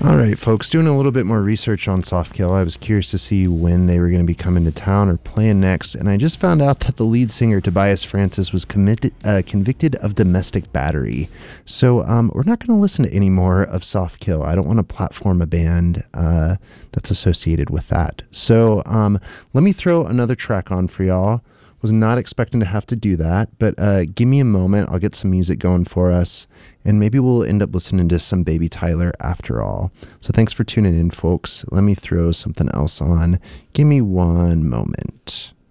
All right, folks, doing a little bit more research on Softkill. I was curious to see when they were going to be coming to town or playing next, and I just found out that the lead singer, Tobias Francis, was convicted of domestic battery. So we're not going to listen to any more of Softkill. I don't want to platform a band that's associated with that. So let me throw another track on for y'all. Was not expecting to have to do that, but give me a moment. I'll get some music going for us, and maybe we'll end up listening to some Baby Tyler after all. So thanks for tuning in, folks. Let me throw something else on. Give me one moment.